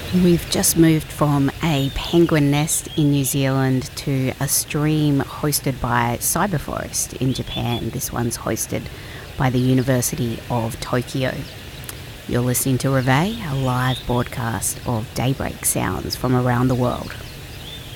We've just moved from a penguin nest in New Zealand to a stream hosted by Cyberforest in Japan. This one's hosted by the University of Tokyo. You're listening to Reveille, a live broadcast of daybreak sounds from around the world.